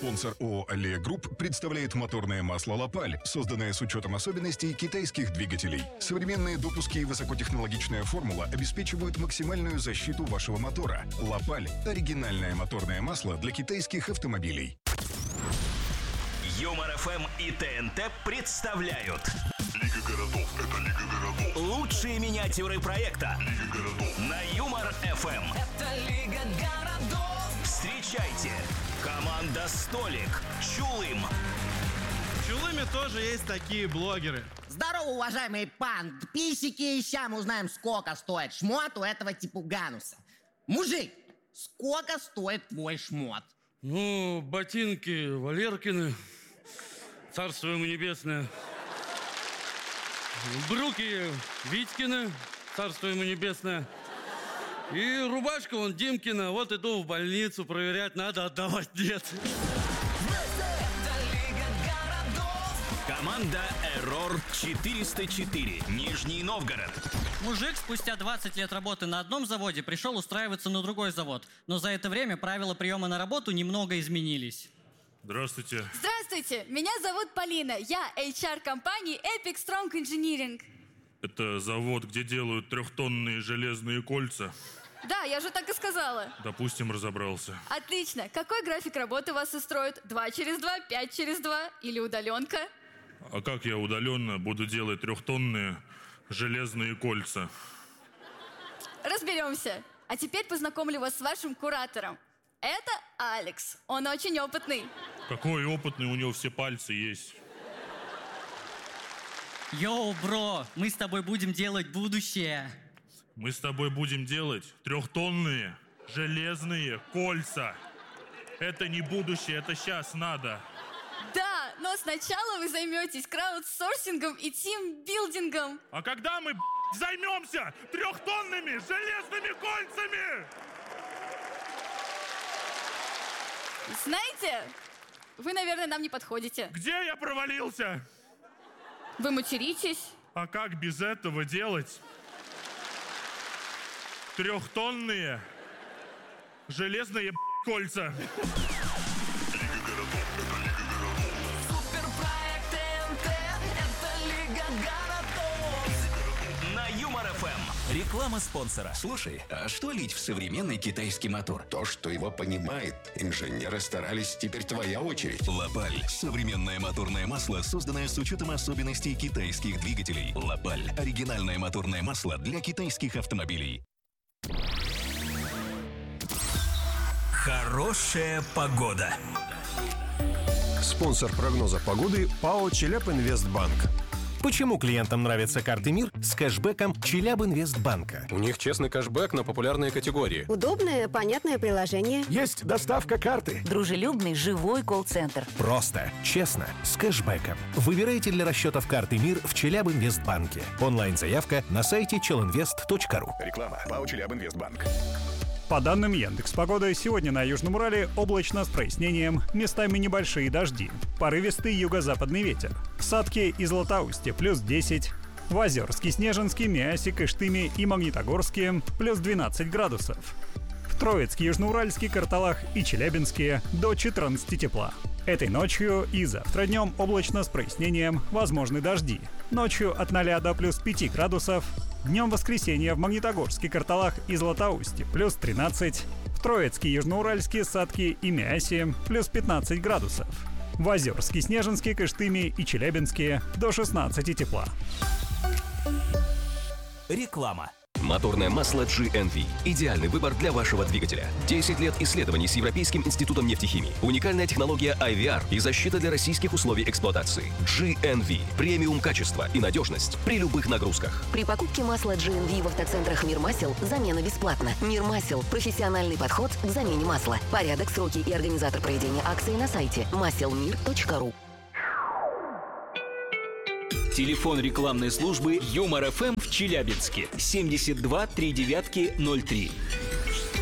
Спонсор ООО «Аллея Групп» представляет моторное масло «Лапаль», созданное с учетом особенностей китайских двигателей. Современные допуски и высокотехнологичная формула обеспечивают максимальную защиту вашего мотора. «Лапаль» – оригинальное моторное масло для китайских автомобилей. Юмор ФМ и ТНТ представляют Лига городов. Это Лига городов. лучшие миниатюры проекта Лига городов. на Юмор ФМ. Это Лига городов. Встречайте, команда «Столик», Чулым. В Чулыме тоже есть такие блогеры. Здорово, уважаемый пан. Писики, ща мы узнаем, сколько стоит шмот у этого типугануса. Мужик, сколько стоит твой шмот? Ну, ботинки Валеркины, царство ему небесное. Бруки Витькины, царство ему небесное. И рубашка вон Димкина. Вот иду в больницу проверять, надо отдавать, нет. Это Лига городов. Команда «Эррор 404», Нижний Новгород. Мужик спустя 20 лет работы на одном заводе пришел устраиваться на другой завод. Но за это время правила приема на работу немного изменились. Здравствуйте. Здравствуйте, меня зовут Полина. Я HR компании Epic Strong Engineering. Это завод, где делают 3-тонные железные кольца. Да, я же так и сказала. Допустим, разобрался. Отлично. Какой график работы вас устроит? 2 через 2, 5 через 2 или удаленка? А как я удаленно буду делать 3-тонные железные кольца? Разберемся. А теперь познакомлю вас с вашим куратором. Это Алекс. Он очень опытный. Какой опытный, у него все пальцы есть. Йоу, бро, мы с тобой будем делать будущее. Мы с тобой будем делать 3-тонные железные кольца. Это не будущее, это сейчас надо. Да, но сначала вы займетесь краудсорсингом и тимбилдингом. А когда мы займемся 3-тонными железными кольцами? Знаете, вы, наверное, нам не подходите. Где я провалился? Вы материтесь? А как без этого делать 3-тонные железные кольца? Лига городов. Это Лига городов. Суперпроект ТНТ. Это Лига городов. На Юмор ФМ. Реклама спонсора. Слушай, а что лить в современный китайский мотор? То, что его понимает. Инженеры старались, теперь твоя очередь. «Лапаль» – современное моторное масло, созданное с учетом особенностей китайских двигателей. «Лапаль» – оригинальное моторное масло для китайских автомобилей. Хорошая погода. Спонсор прогноза погоды – ПАО «Челябинвестбанк». Почему клиентам нравятся карты МИР с кэшбэком Челябинвестбанка? У них честный кэшбэк на популярные категории. Удобное, понятное приложение. Есть доставка карты. Дружелюбный, живой колл-центр. Просто, честно, с кэшбэком. Выбирайте для расчетов карты МИР в Челябинвестбанке. Онлайн-заявка на сайте chelinvest.ru. Реклама. ПАО «Челябинвестбанк». По данным Яндекс.Погоды, сегодня на Южном Урале облачно с прояснением, местами небольшие дожди. Порывистый юго-западный ветер. В Сатке и Златоусте плюс 10. В Озерске, Снежинске, Миасе, Кыштыме и Магнитогорске плюс 12 градусов. В Троицке, Южноуральске, Карталах и Челябинске до 14 тепла. Этой ночью и завтра днем облачно с прояснением, возможны дожди. Ночью от 0 до плюс 5 градусов. Днем воскресенья в Магнитогорске, Карталах и Златоусте плюс 13. В Троицке, Южноуральске, Сатке и Миасе плюс 15 градусов. В Озерске, Снежинске, Кыштыме и Челябинске до 16 тепла. Реклама. Моторное масло GNV. Идеальный выбор для вашего двигателя. 10 лет исследований с Европейским институтом нефтехимии. Уникальная технология IVR и защита для российских условий эксплуатации. GNV. Премиум качество и надежность при любых нагрузках. При покупке масла GNV в автоцентрах «Мир Масел» замена бесплатна. «Мир Масел» – профессиональный подход к замене масла. Порядок, сроки и организатор проведения акции на сайте maselmir.ru. Телефон рекламной службы Юмор ФМ в Челябинске 72 39 03.